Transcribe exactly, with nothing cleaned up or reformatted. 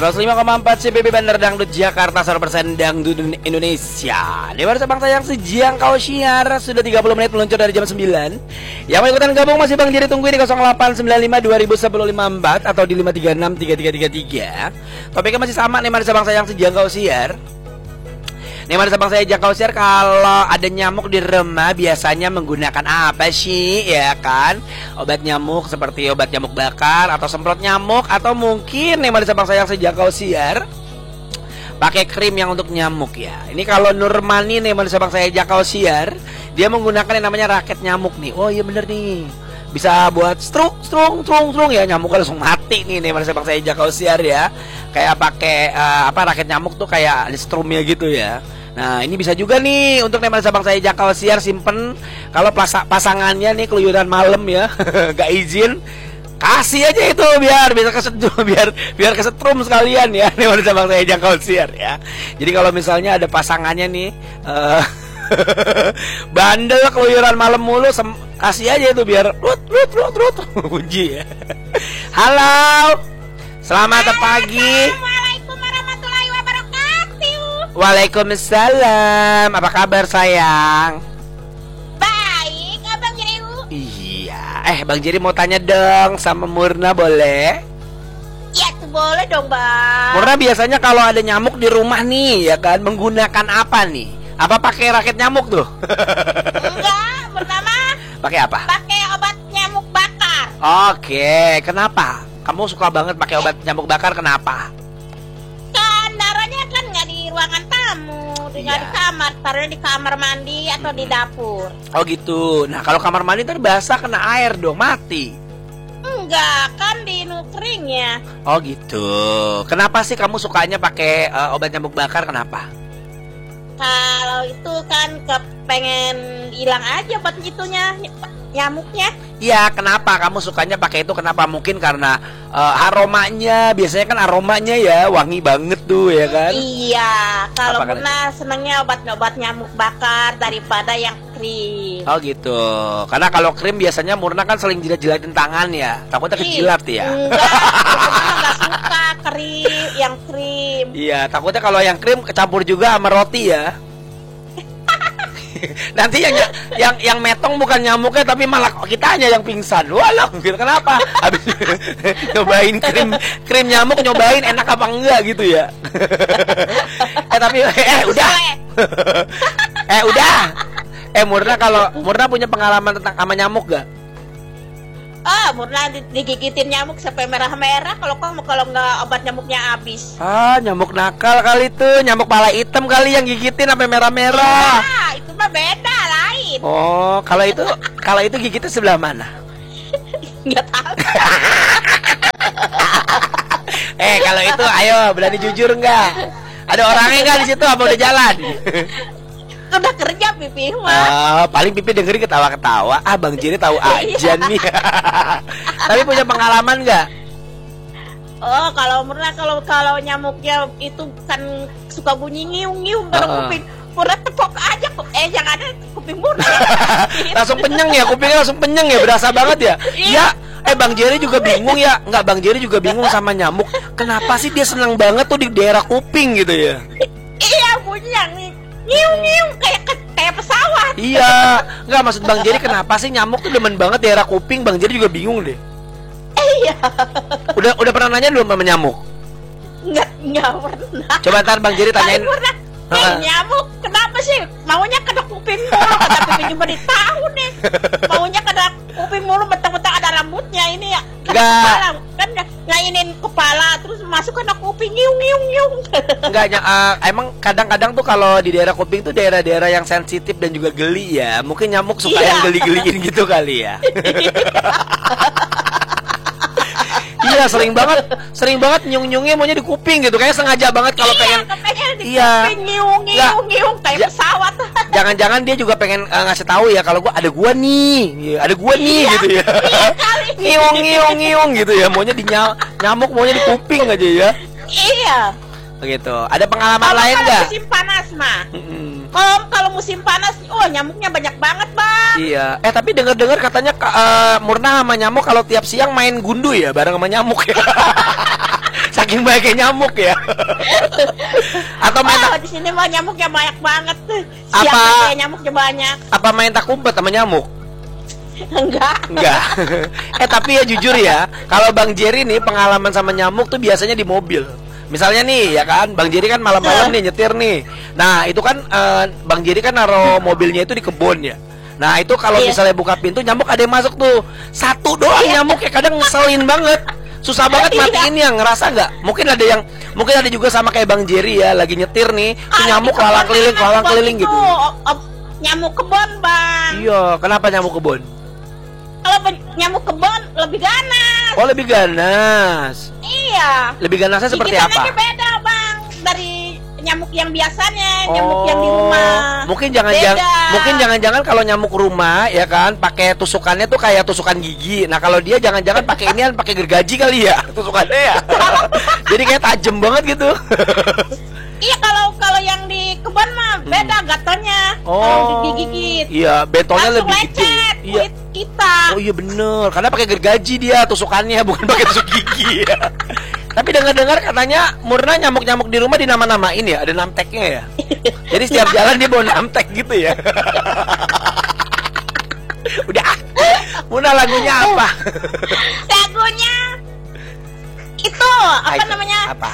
seratus lima koma empat C B B Bandar Dangdut Jakarta, seratus persen Dangdut Indonesia. Di Barca Bangsa yang sejangkau siar sudah tiga puluh menit meluncur dari jam sembilan. Yang mau ikutan gabung masih Bang Jerry tungguin di nol delapan sembilan lima dua nol satu nol lima empat atau di lima tiga enam tiga tiga tiga tiga. Topiknya masih sama nih, Barca Bangsa yang sejangkau siar. Nih Barca Bangsa yang jangkau siar, kalau ada nyamuk di rumah biasanya menggunakan apa sih, ya kan? Obat nyamuk seperti obat nyamuk bakar atau semprot nyamuk, atau mungkin nih Barca Bangsa yang sejangkau siar pakai krim yang untuk nyamuk ya. Ini kalau Nurmani nih Barca Bangsa yang jangkau siar, dia menggunakan yang namanya raket nyamuk nih. Oh iya bener nih, bisa buat struk strung strung strung ya, nyamuknya langsung mati nih nih Barca Bangsa yang jangkau siar ya. Kayak pakai uh, apa raket nyamuk tuh kayak ada strumnya gitu ya. Nah ini bisa juga nih untuk Neman Sabang saya jangkau siar, simpen. Kalau pasangannya nih keluyuran malam ya gak izin, kasih aja itu biar bisa kesetrum, biar biar kesetrum sekalian ya Neman Sabang saya jangkau siar ya. Jadi kalau misalnya ada pasangannya nih uh, bandel keluyuran malam mulu, kasih aja itu biar rut rut rut rut kunci ya. Halo, selamat pagi. Waalaikumsalam. Apa kabar sayang? Baik, Abang Jerry. Iya. Eh Bang Jerry mau tanya dong sama Murna, boleh? Ya tuh boleh dong Bang. Murna biasanya kalau ada nyamuk di rumah nih ya kan, menggunakan apa nih? Apa pakai raket nyamuk tuh? Enggak, pertama pakai apa? Pakai obat nyamuk bakar. Oke, kenapa? Kamu suka banget pakai obat nyamuk bakar, kenapa? Ruangan tamu, tinggal iya. Di kamar, taruhnya di kamar mandi atau hmm. di dapur. Oh gitu. Nah kalau kamar mandi ntar basah kena air dong, mati. Enggak, kan di nukringnya. Oh gitu. Kenapa sih kamu sukanya pakai uh, obat nyamuk bakar, kenapa? Kalau itu kan kepengen hilang aja obat gitunya, nyamuknya. Iya, kenapa kamu sukanya pakai itu? Kenapa? Mungkin karena uh, aromanya, biasanya kan aromanya ya wangi banget tuh ya kan? Iya, kalau Murna senangnya obat-obat nyamuk bakar daripada yang krim. Oh gitu. Karena kalau krim biasanya Murna kan sering jilat-jilatin tangan ya, takutnya kejilat ya. Enggak, Murna nggak suka krim, yang krim. Iya, takutnya kalau yang krim kecampur juga sama roti ya. Nanti yang yang yang metong bukan nyamuknya tapi malah kitanya yang pingsan. Walah, gitu kenapa? Habis nyobain krim krim nyamuk, nyobain enak apa enggak gitu ya. eh tapi eh udah. eh udah. Eh Murna, kalau Murna punya pengalaman tentang sama nyamuk gak? Ah, Murna digigitin nyamuk sampai merah-merah. Kalau kamu kalau nggak obat nyamuknya habis. Ah, nyamuk nakal kali tuh, nyamuk pala hitam kali yang gigitin sampai merah-merah. Ah, itu mah beda, lain. Oh, kalau itu kalau itu gigitnya sebelah mana? Nggak tahu. eh, kalau itu ayo berani jujur nggak? Ada orangnya nggak di situ? Apa udah jalan? Udah kerja Pipi mah. Uh, paling Pipi dengerin ketawa-ketawa. Ah Bang Jerry tahu aja nih. Tapi punya pengalaman nggak? Oh kalau Murna kalau kalau nyamuknya itu kan suka bunyi ngiung-ngiung baru uh -uh. kuping Murna tepok aja kok. Eh yang ada kuping Murna. Langsung penyeng ya, kupingnya langsung penyeng ya, berasa banget ya. Ya. Eh Bang Jerry juga bingung ya. Nggak, Bang Jerry juga bingung sama nyamuk. Kenapa sih dia senang banget tuh di daerah kuping gitu ya? Iya bunyi yang nih. Ngiung-ngiung kayak kayak pesawat. Iya, nggak maksud Bang Jerry kenapa sih nyamuk tuh demen banget daerah kuping? Bang Jerry juga bingung deh. Iya. Udah udah pernah nanya belum sama nyamuk? Nggak, nggak pernah. Coba ntar Bang Jerry tanyain. Pernah. Eh nyamuk, kenapa sih maunya kena kuping mulu? Kata Pipi cuma di tahu nih. Maunya kena kuping mulu, mentang-mentang ada rambutnya ini ya. Kena kepala, kan ngainin kepala terus masuk kena kuping ngiung-ngiung-ngiung. Enggak, uh, emang kadang-kadang tuh kalau di daerah kuping tuh daerah-daerah yang sensitif dan juga geli ya. Mungkin nyamuk suka iya. yang geli-geliin gitu kali ya. Iya, sering banget, sering banget nyung-nyungnya maunya di kuping gitu. Kayaknya sengaja banget kalau iya, pengen di iya, kuping ngiung-ngiung-ngiung kayak ja, pesawat. Jangan-jangan dia juga pengen uh, ngasih tahu ya kalau gua ada gua nih, ada gua nih iya, gitu ya. Iya, ngiung-ngiung-ngiung gitu ya. Maunya di nyamuk, maunya di kuping aja ya. Iya. Begitu. Ada pengalaman kalau lain nggak? Musim panas mah. Kalau kalau musim panas, oh nyamuknya banyak banget Bang. Iya. Eh tapi dengar-dengar katanya uh, Murna sama nyamuk kalau tiap siang main gundu ya bareng sama nyamuk ya. saking banyaknya nyamuk ya. Atau main Oh, tak, di sini mah nyamuknya banyak banget. Apa? Siapa kayak nyamuknya banyak? apa main tak umpet sama nyamuk? Enggak. Enggak. Eh tapi ya jujur ya, kalau Bang Jerry nih pengalaman sama nyamuk tuh biasanya di mobil. Misalnya nih ya kan, Bang Jerry kan malam-malam nih nyetir nih. Nah itu kan eh, Bang Jerry kan naruh mobilnya itu di kebun ya. Nah itu kalau Iya. misalnya buka pintu nyamuk ada yang masuk tuh. Satu doang nyamuk ya, kadang ngeselin banget. Susah banget Iya. matiin yang ngerasa nggak? Mungkin ada yang mungkin ada juga sama kayak Bang Jerry ya, lagi nyetir nih, tuh Ah, nyamuk di kebun lalang keliling, kan lalang kebun keliling itu, gitu. oh, oh, nyamuk kebun, Bang. Iya, kenapa nyamuk kebun? Kalau ben- nyamuk kebun lebih ganas. Oh lebih ganas. Iya. Lebih ganasnya seperti apa? Gigitannya beda, Bang, dari nyamuk yang biasanya, nyamuk yang di rumah. Mungkin jangan-jangan Beda. mungkin jangan-jangan kalau nyamuk rumah ya kan pakai tusukannya tuh kayak tusukan gigi. Nah, kalau dia jangan-jangan pakai inian pakai gergaji kali ya tusukannya ya. Jadi kayak tajam banget gitu. Iya, kalau kalau yang di kebun mah beda gatonya. Kalau Oh. digigit. Iya, bentolnya Langsung lebih gede. lecet Iya. kulit kita. Oh iya bener, karena pakai gergaji dia tusukannya bukan pakai tusuk gigi ya. Tapi dengar-dengar katanya Murna nyamuk-nyamuk di rumah dinama-namain ya, ada namteknya ya. Jadi setiap jalan dia bawa namtek gitu ya. Udah, Murna lagunya apa? Lagunya itu apa Ayo, namanya? apa?